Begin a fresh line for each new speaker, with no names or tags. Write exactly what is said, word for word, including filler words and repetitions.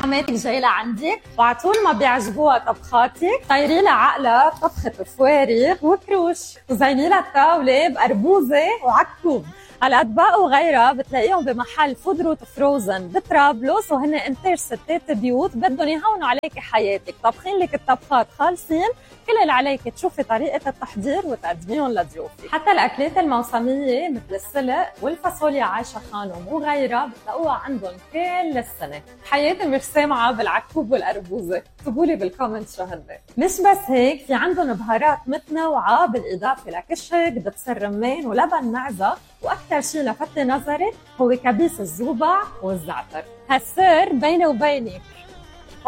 طعماتك جاي لعندك وعطول ما بيعجبوها طبخاتك طيري لها عقلها طبخة فوارغ وكروش وزيني لها الطاولة بقربوزة وعكوب. هالأطباق وغيرها بتلاقيهم بمحل فود روت فروزن بطرابلس وهن انتاج ستات بيوت بدهم يهونوا عليكي حياتك، طبخين لك الطبخات خالصين، كل اللي عليك تشوفي طريقة التحضير وتقدميهم لضيوفك. حتى الأكلات الموسمية مثل السلق والفاصوليا عايشة خانم وغيرها بتلاقوها عندهم كل السنة. حياتي مش سامعة بالعكوب والقربوزة، اكتبولي بالكومنت شو هن. مش بس هيك، في عندهم بهارات متنوعة بالإضافة لكشك دبس الرمان ولبن معزة، وأكثر شيء لفت نظري هو كبيس الزوبع والزعتر. هالسر بيني وبينك